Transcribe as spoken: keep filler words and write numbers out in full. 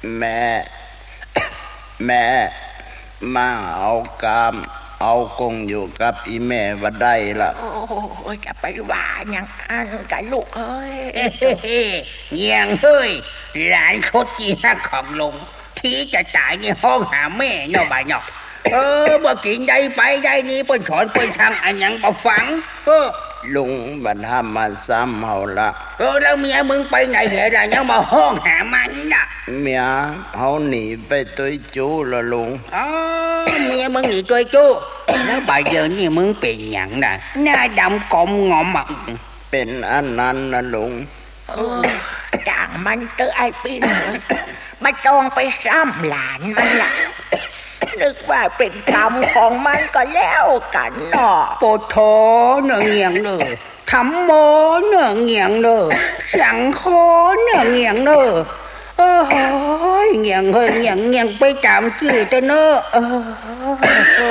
แม่แม่มาเอากามเอากงอยู่กับอีแม่ว่าได้ละโอ้ยจะไปว่าอย่างอันกันลูกเอ้ยเงียงเฮ้ยหลานโคตรจีฮักของลุงที่จะตายในห้องหาแม่เนาะบ่ายเนาะเออเมื่อกินได้ไปได้นี่เปิ้นสอนเปิ้นทางอันยังบ่ฟังเออลุงบัดห้ามมาซ้ำเฮาละเออแล้วเมียมึงไปไหนเหรอยังมาห้องหามันน่ะเมียเฮาหนีไปตุ้ยจู้ละลุงอ๋อเมียมึงหนีตุ้ยจู้แล้วบ่ายเดี๋ยวนี้มึงเป็นหยังน่ะหน้าดำกลมงอมอ่ะเป็นอันนั้นนะลุงเออจ้างมันเตอไอ้ปีนมาจองไปซ้ำหลานมันล่ะนึกว่าเป็นกรรมของมันก็แล้วกันเนาะโปโถเนื้อเงียงเด้อธรรมโมเนื้อเงียงเด้อสังโฆเนื้อเงียงเด้อเออเฮ้ยเงียงเฮ้ยเงียงเงียงไปตามชื่อเด้อเนาะเออ